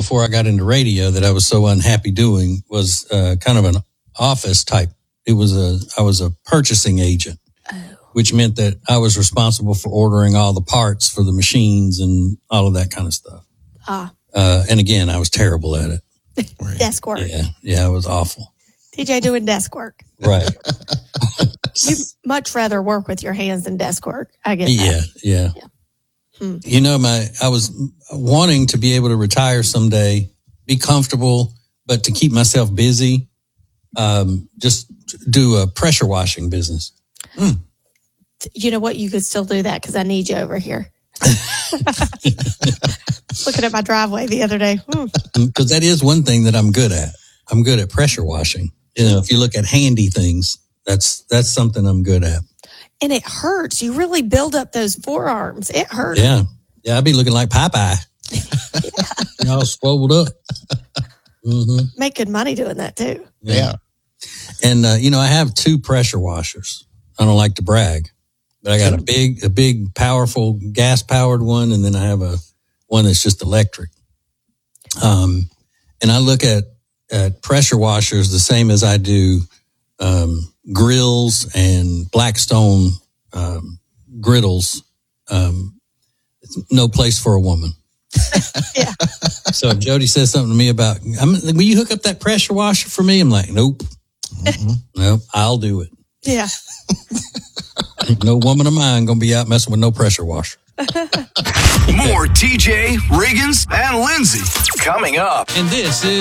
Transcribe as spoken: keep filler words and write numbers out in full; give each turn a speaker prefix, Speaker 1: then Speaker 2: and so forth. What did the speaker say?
Speaker 1: before I got into radio that I was so unhappy doing was uh, kind of an office type. It was a, I was a purchasing agent, oh. which meant that I was responsible for ordering all the parts for the machines and all of that kind of stuff. Ah. Uh, and again, I was terrible at it.
Speaker 2: Desk work.
Speaker 1: Yeah. Yeah. It was awful.
Speaker 2: T J doing desk work.
Speaker 1: Right.
Speaker 2: You'd much rather work with your hands than desk work. I get
Speaker 1: yeah,
Speaker 2: that.
Speaker 1: Yeah. Yeah. Hmm. You know, my, I was wanting to be able to retire someday, be comfortable, but to keep myself busy, um, just do a pressure washing business.
Speaker 2: Mm. You know what? You could still do that because I need you over here. Looking at my driveway the other day. Because
Speaker 1: mm. that is one thing that I'm good at. I'm good at pressure washing. You know, if you look at handy things, that's that's something I'm good at.
Speaker 2: And it hurts. You really build up those forearms. It hurts.
Speaker 1: Yeah. Yeah, I'd be looking like Popeye. Yeah. You know, swelled up.
Speaker 2: Mm-hmm. Make good money doing that too.
Speaker 1: Yeah. yeah. And, uh, you know, I have two pressure washers. I don't like to brag, but I got a big, a big, powerful gas powered one. And then I have a one that's just electric. Um, and I look at, at pressure washers the same as I do, um, grills and Blackstone, um, griddles. Um, it's no place for a woman.
Speaker 2: Yeah.
Speaker 1: So if Jody says something to me about, I'm, will you hook up that pressure washer for me? I'm like, nope. Mm-hmm. Nope, I'll do it.
Speaker 2: Yeah.
Speaker 1: No woman of mine going to be out messing with no pressure washer.
Speaker 3: More T J, Riggins, and Lindsay coming up.
Speaker 1: And this is